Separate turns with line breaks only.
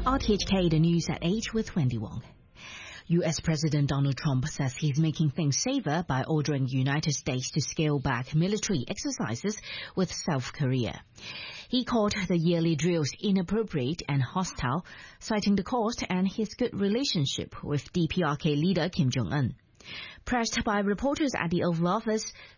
RTHK, the news at 8 with Wendy Wong. U.S. President Donald Trump says he's making things safer by ordering the United States to scale back military exercises with South Korea. He called the yearly drills inappropriate and hostile, citing the cost and his good relationship with DPRK leader Kim Jong-un. Pressed by reporters at the Oval Office,